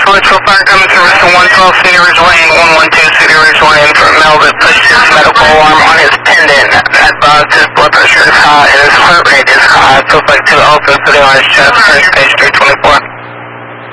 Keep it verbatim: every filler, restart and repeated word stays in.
Electrical fire coming service to one twelve Cedar Ridge Lane, one one two Cedar Ridge Lane for a male that pushed his medical alarm on his pendant. Advised his blood pressure is high and his heart rate is high. Feels like two elephants sitting on his chest. First page three twenty-four.